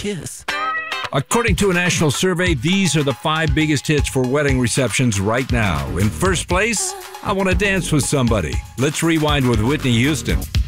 kiss. According to a national survey, these are the 5 biggest hits for wedding receptions right now. In first place, I Want to Dance with Somebody. Let's rewind with Whitney Houston.